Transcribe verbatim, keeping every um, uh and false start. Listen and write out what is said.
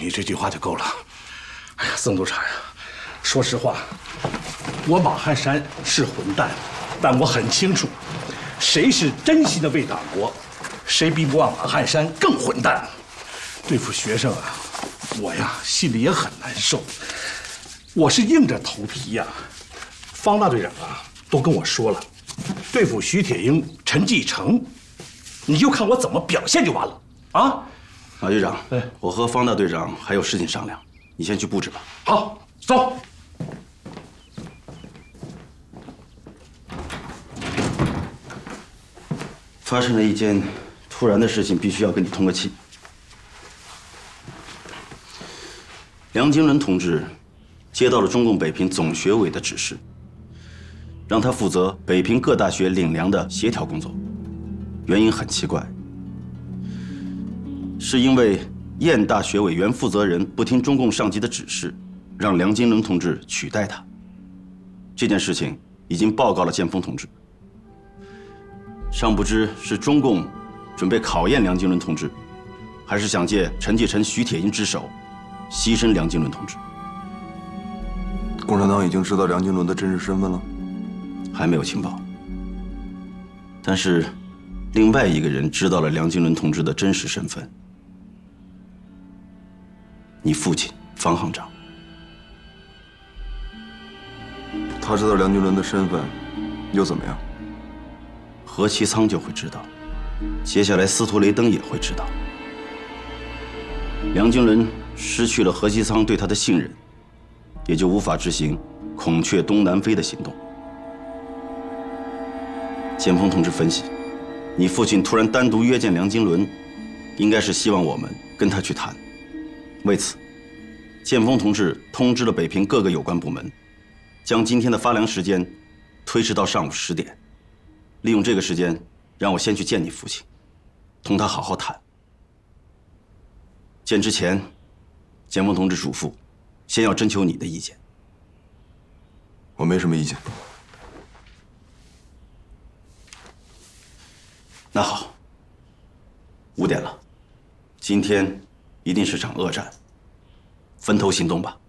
你这句话就够了。哎呀，曾督察呀，说实话，我马汉山是混蛋，但我很清楚，谁是真心的为党国，谁比我马汉山更混蛋。对付学生啊，我呀心里也很难受。我是硬着头皮呀。方大队长啊，都跟我说了，对付徐铁英、陈继承，你就看我怎么表现就完了啊！ 马局长，哎，我和方大队长还有事情商量，你先去布置吧。 好，走。 发生了一件突然的事情，必须要跟你通个气。梁经纶同志接到了中共北平总学委的指示，让他负责北平各大学领粮的协调工作。原因很奇怪，是因为燕大学委原负责人不听中共上级的指示，让梁经纶同志取代他。这件事情已经报告了建峰同志，尚不知是中共准备考验梁经纶同志，还是想借陈继承、徐铁英之手牺牲梁经纶同志。 共产党已经知道梁经纶的真实身份了， 还没有情报。但是，另外一个人知道了梁经纶同志的真实身份，你父亲方行长。 他知道梁经纶的身份，又怎么样？ 何其仓就会知道，接下来司徒雷登也会知道。梁经纶失去了何其仓对他的信任，也就无法执行孔雀东南飞的行动。建峰同志分析，你父亲突然单独约见梁经纶，应该是希望我们跟他去谈。为此，建峰同志通知了北平各个有关部门，将今天的发粮时间推迟到上午十点，利用这个时间让我先去见你父亲，同他好好谈。见之前，建峰同志嘱咐，先要征求你的意见。 我没什么意见。 那好，五点了，今天一定是场恶战，分头行动吧。